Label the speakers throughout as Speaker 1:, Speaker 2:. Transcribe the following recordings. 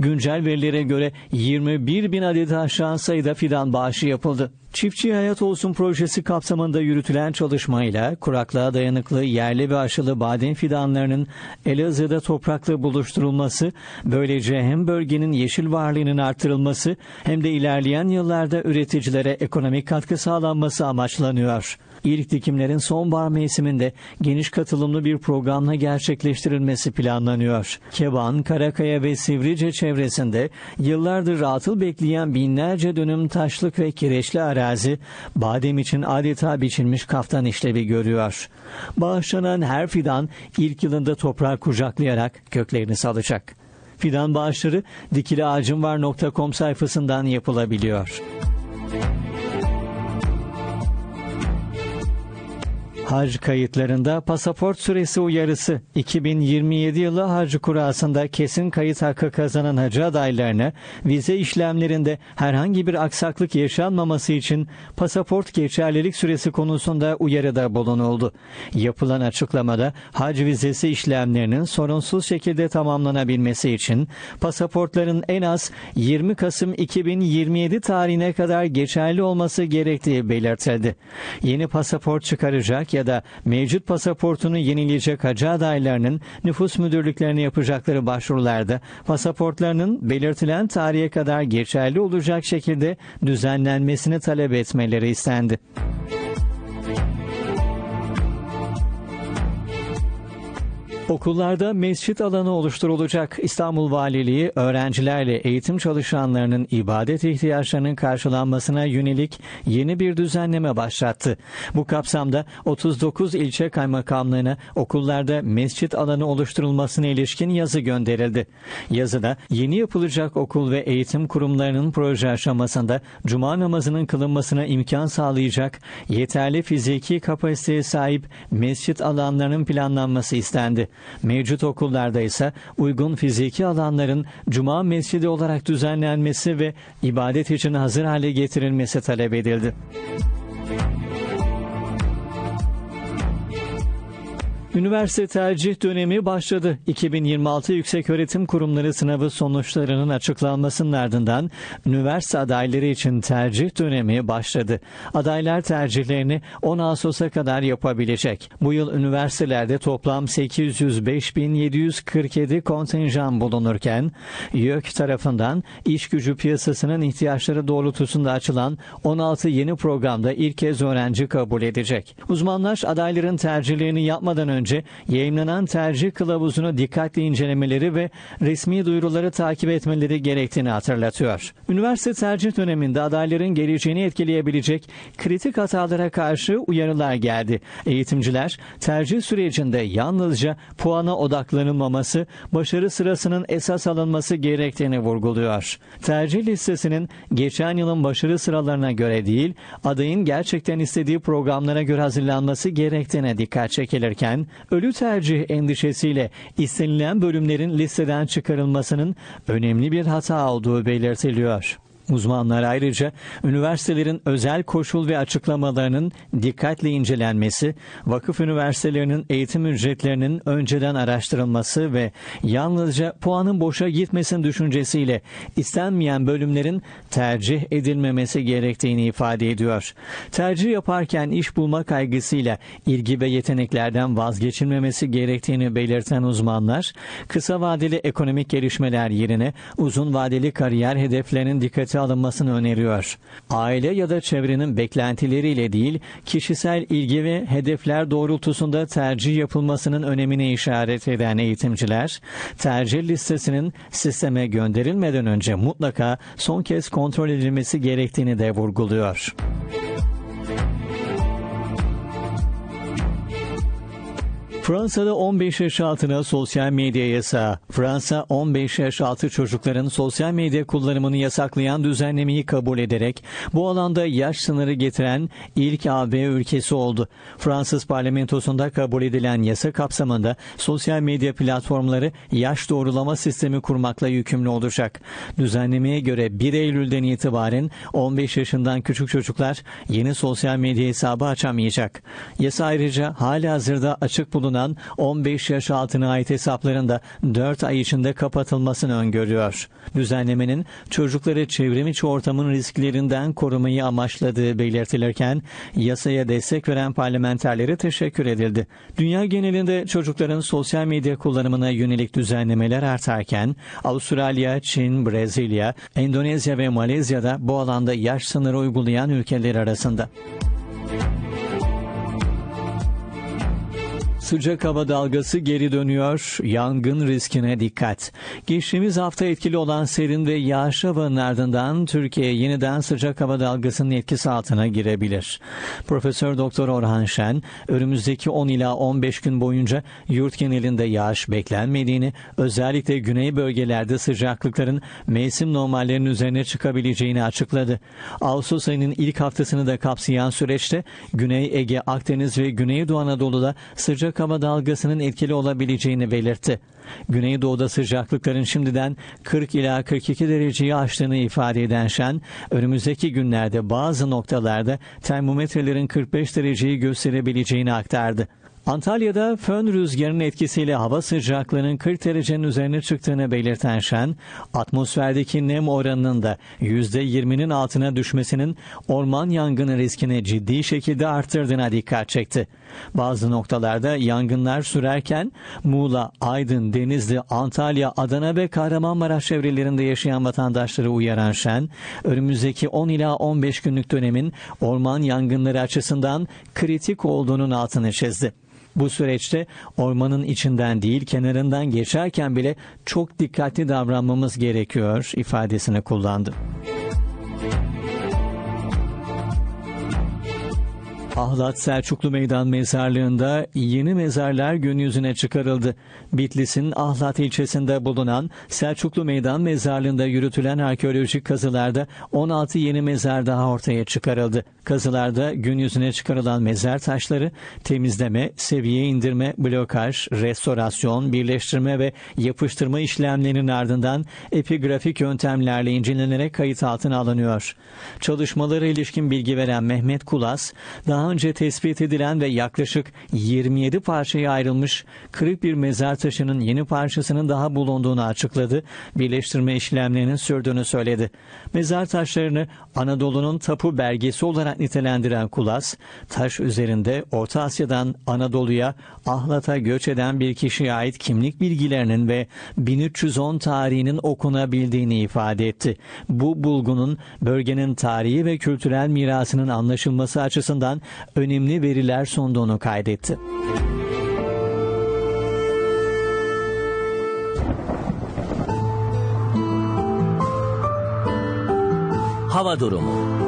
Speaker 1: Güncel verilere göre 21 bin adet aşan sayıda fidan bağışı yapıldı. Çiftçi Hayat Olsun projesi kapsamında yürütülen çalışmayla kuraklığa dayanıklı yerli ve aşılı badem fidanlarının Elazığ'da toprakla buluşturulması, böylece hem bölgenin yeşil varlığının artırılması hem de ilerleyen yıllarda üreticilere ekonomik katkı sağlanması amaçlanıyor. İlk dikimlerin sonbahar mevsiminde geniş katılımlı bir programla gerçekleştirilmesi planlanıyor. Keban, Karakaya ve Sivrice çevresinde yıllardır atıl bekleyen binlerce dönüm taşlık ve kireçli arazi badem için adeta biçilmiş kaftan işlevi görüyor. Bağışlanan her fidan ilk yılında toprağı kucaklayarak köklerini salacak. Fidan bağışları dikiliağacımvar.com sayfasından yapılabiliyor. Hac kayıtlarında pasaport süresi uyarısı. 2027 yılı hac kurasında kesin kayıt hakkı kazanan hacı adaylarına vize işlemlerinde herhangi bir aksaklık yaşanmaması için pasaport geçerlilik süresi konusunda uyarıda bulunuldu. Yapılan açıklamada hac vizesi işlemlerinin sorunsuz şekilde tamamlanabilmesi için pasaportların en az 20 Kasım 2027 tarihine kadar geçerli olması gerektiği belirtildi. Yeni pasaport çıkaracak ya da mevcut pasaportunu yenileyecek hacı adaylarının nüfus müdürlüklerine yapacakları başvurularda pasaportlarının belirtilen tarihe kadar geçerli olacak şekilde düzenlenmesini talep etmeleri istendi. Okullarda mescit alanı oluşturulacak. İstanbul Valiliği öğrencilerle eğitim çalışanlarının ibadet ihtiyaçlarının karşılanmasına yönelik yeni bir düzenleme başlattı. Bu kapsamda 39 ilçe kaymakamlığına okullarda mescit alanı oluşturulmasına ilişkin yazı gönderildi. Yazıda yeni yapılacak okul ve eğitim kurumlarının proje aşamasında cuma namazının kılınmasına imkan sağlayacak yeterli fiziki kapasiteye sahip mescit alanlarının planlanması istendi. Mevcut okullarda ise uygun fiziki alanların cuma mescidi olarak düzenlenmesi ve ibadet için hazır hale getirilmesi talep edildi. Üniversite tercih dönemi başladı. 2026 Yükseköğretim Kurumları sınavı sonuçlarının açıklanmasının ardından üniversite adayları için tercih dönemi başladı. Adaylar tercihlerini 10 Ağustos'a kadar yapabilecek. Bu yıl üniversitelerde toplam 805.747 kontenjan bulunurken YÖK tarafından iş gücü piyasasının ihtiyaçları doğrultusunda açılan 16 yeni programda ilk kez öğrenci kabul edecek. Uzmanlar adayların tercihlerini yapmadan önce yayımlanan tercih kılavuzunu dikkatli incelemeleri ve resmi duyuruları takip etmeleri gerektiğini hatırlatıyor. Üniversite tercih döneminde adayların geleceğini etkileyebilecek kritik hatalara karşı uyarılar geldi. Eğitimciler tercih sürecinde yalnızca puana odaklanılmaması, başarı sırasının esas alınması gerektiğini vurguluyor. Tercih listesinin geçen yılın başarı sıralarına göre değil, adayın gerçekten istediği programlara göre hazırlanması gerektiğine dikkat çekilirken, ölü tercih endişesiyle istenilen bölümlerin listeden çıkarılmasının önemli bir hata olduğu belirtiliyor. Uzmanlar ayrıca üniversitelerin özel koşul ve açıklamalarının dikkatle incelenmesi, vakıf üniversitelerinin eğitim ücretlerinin önceden araştırılması ve yalnızca puanın boşa gitmesin düşüncesiyle istenmeyen bölümlerin tercih edilmemesi gerektiğini ifade ediyor. Tercih yaparken iş bulma kaygısıyla ilgi ve yeteneklerden vazgeçilmemesi gerektiğini belirten uzmanlar, kısa vadeli ekonomik gelişmeler yerine uzun vadeli kariyer hedeflerinin dikkate alınmasını öneriyor. Aile ya da çevrenin beklentileriyle değil, kişisel ilgi ve hedefler doğrultusunda tercih yapılmasının önemine işaret eden eğitimciler, tercih listesinin sisteme gönderilmeden önce mutlaka son kez kontrol edilmesi gerektiğini de vurguluyor. Fransa'da 15 yaş altına sosyal medya yasağı. Fransa 15 yaş altı çocukların sosyal medya kullanımını yasaklayan düzenlemeyi kabul ederek bu alanda yaş sınırı getiren ilk AB ülkesi oldu. Fransız parlamentosunda kabul edilen yasa kapsamında sosyal medya platformları yaş doğrulama sistemi kurmakla yükümlü olacak. Düzenlemeye göre 1 Eylül'den itibaren 15 yaşından küçük çocuklar yeni sosyal medya hesabı açamayacak. Yasa ayrıca halihazırda açık bulunan bulunan 15 yaş altına ait hesapların da 4 ay içinde kapatılmasını öngörüyor. Düzenlemenin çocukları çevrim içi ortamın risklerinden korumayı amaçladığı belirtilirken yasaya destek veren parlamenterlere teşekkür edildi. Dünya genelinde çocukların sosyal medya kullanımına yönelik düzenlemeler artarken Avustralya, Çin, Brezilya, Endonezya ve Malezya'da bu alanda yaş sınırı uygulayan ülkeler arasında. Sıcak hava dalgası geri dönüyor, yangın riskine dikkat. Geçtiğimiz hafta etkili olan serin ve yağışlı havanın ardından Türkiye yeniden sıcak hava dalgasının etkisi altına girebilir. Profesör Doktor Orhan Şen, önümüzdeki 10 ila 15 gün boyunca yurt genelinde yağış beklenmediğini, özellikle güney bölgelerde sıcaklıkların mevsim normallerinin üzerine çıkabileceğini açıkladı. Ağustos ayının ilk haftasını da kapsayan süreçte Güney Ege, Akdeniz ve Güneydoğu Anadolu'da sıcak hava dalgasının etkili olabileceğini belirtti. Güneydoğu'da sıcaklıkların şimdiden 40 ila 42 dereceyi aştığını ifade eden Şen, önümüzdeki günlerde bazı noktalarda termometrelerin 45 dereceyi gösterebileceğini aktardı. Antalya'da fön rüzgarının etkisiyle hava sıcaklığının 40 derecenin üzerine çıktığını belirten Şen, atmosferdeki nem oranının da %20'nin altına düşmesinin orman yangını riskini ciddi şekilde arttırdığına dikkat çekti. Bazı noktalarda yangınlar sürerken Muğla, Aydın, Denizli, Antalya, Adana ve Kahramanmaraş çevrelerinde yaşayan vatandaşları uyaran Şen, önümüzdeki 10 ila 15 günlük dönemin orman yangınları açısından kritik olduğunun altını çizdi. Bu süreçte ormanın içinden değil kenarından geçerken bile çok dikkatli davranmamız gerekiyor ifadesini kullandı. Ahlat Selçuklu Meydan Mezarlığı'nda yeni mezarlar gün yüzüne çıkarıldı. Bitlis'in Ahlat ilçesinde bulunan Selçuklu Meydan Mezarlığı'nda yürütülen arkeolojik kazılarda 16 yeni mezar daha ortaya çıkarıldı. Kazılarda gün yüzüne çıkarılan mezar taşları temizleme, seviye indirme, blokaj, restorasyon, birleştirme ve yapıştırma işlemlerinin ardından epigrafik yöntemlerle incelenerek kayıt altına alınıyor. Çalışmalara ilişkin bilgi veren Mehmet Kulas, daha önce tespit edilen ve yaklaşık 27 parçaya ayrılmış kırık bir mezar taşının yeni parçasının daha bulunduğunu açıkladı. Birleştirme işlemlerinin sürdüğünü söyledi. Mezar taşlarını Anadolu'nun tapu belgesi olarak nitelendiren Kulas, taş üzerinde Orta Asya'dan Anadolu'ya Ahlat'a göç eden bir kişiye ait kimlik bilgilerinin ve 1310 tarihinin okunabildiğini ifade etti. Bu bulgunun bölgenin tarihi ve kültürel mirasının anlaşılması açısından önemli veriler sunduğunu kaydetti.
Speaker 2: Hava durumu.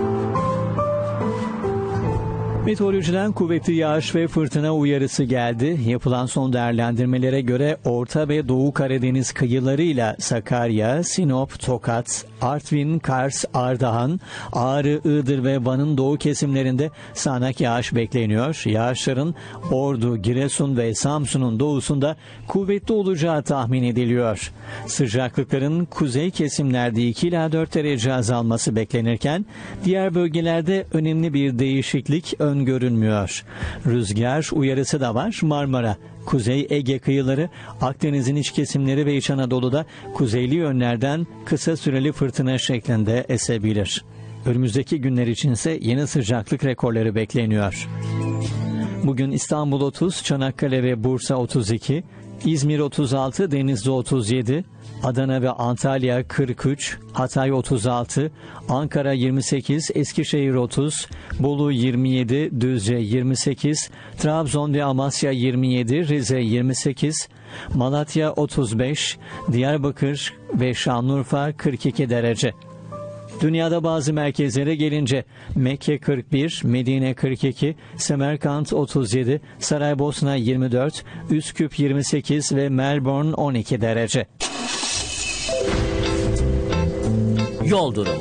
Speaker 1: Meteorolojiden kuvvetli yağış ve fırtına uyarısı geldi. Yapılan son değerlendirmelere göre Orta ve Doğu Karadeniz kıyılarıyla Sakarya, Sinop, Tokat, Artvin, Kars, Ardahan, Ağrı, Iğdır ve Van'ın doğu kesimlerinde sağanak yağış bekleniyor. Yağışların Ordu, Giresun ve Samsun'un doğusunda kuvvetli olacağı tahmin ediliyor. Sıcaklıkların kuzey kesimlerde 2 ila 4 derece azalması beklenirken diğer bölgelerde önemli bir değişiklik öngörülmüyor. Rüzgar uyarısı da var. Marmara, Kuzey Ege kıyıları, Akdeniz'in iç kesimleri ve İç Anadolu'da kuzeyli yönlerden kısa süreli fırtına şeklinde esebilir. Önümüzdeki günler içinse yeni sıcaklık rekorları bekleniyor. Bugün İstanbul 30, Çanakkale ve Bursa 32, İzmir 36, Denizli 37, Adana ve Antalya 43, Hatay 36, Ankara 28, Eskişehir 30, Bolu 27, Düzce 28, Trabzon ve Amasya 27, Rize 28, Malatya 35, Diyarbakır ve Şanlıurfa 42 derece. Dünyada bazı merkezlere gelince Mekke 41, Medine 42, Semerkant 37, Saraybosna 24, Üsküp 28 ve Melbourne 12 derece.
Speaker 2: Yol durumu.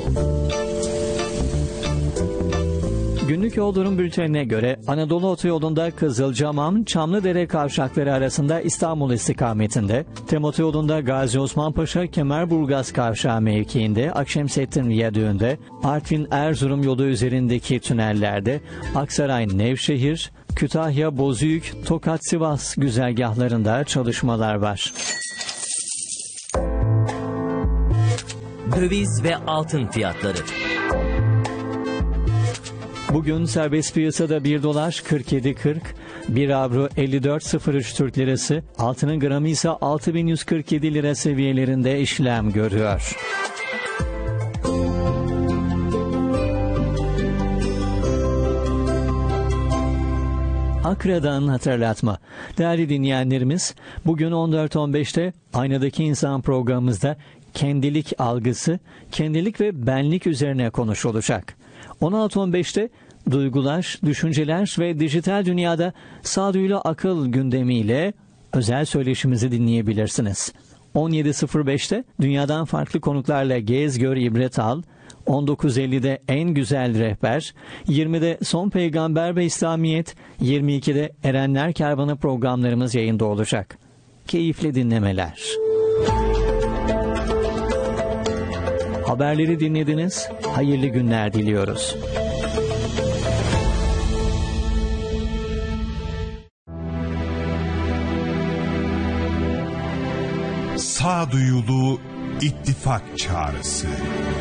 Speaker 1: Günlük yol durum bültenine göre Anadolu Otoyolu'nda Kızılcahamam, Çamlıdere kavşakları arasında İstanbul istikametinde, Tem Otoyolu'nda Gazi Osman Paşa, Kemerburgaz kavşağı mevkiinde, Akşemseddin Viyadüğü'nde, Artvin Erzurum yolu üzerindeki tünellerde, Aksaray Nevşehir, Kütahya, Bozüyük, Tokat, Sivas güzergahlarında çalışmalar var.
Speaker 2: Döviz ve altın fiyatları.
Speaker 1: Bugün serbest piyasada 1 dolar 47.40, 1 avro 54.03 Türk lirası, altının gramı ise 6147 lira seviyelerinde işlem görüyor. Akra'dan hatırlatma. Değerli dinleyenlerimiz, bugün 14.15'te Aynadaki İnsan programımızda kendilik algısı, kendilik ve benlik üzerine konuşulacak. 16.15'te duygular, düşünceler ve dijital dünyada sağduyulu akıl gündemiyle özel söyleşimizi dinleyebilirsiniz. 17.05'te dünyadan farklı konuklarla gez, gör, ibret al. 19.50'de En Güzel Rehber, 20'de Son Peygamber ve İslamiyet, 22'de Erenler Kervanı programlarımız yayında olacak. Keyifli dinlemeler. Haberleri dinlediniz. Hayırlı günler diliyoruz.
Speaker 3: Sağduyulu ittifak çağrısı.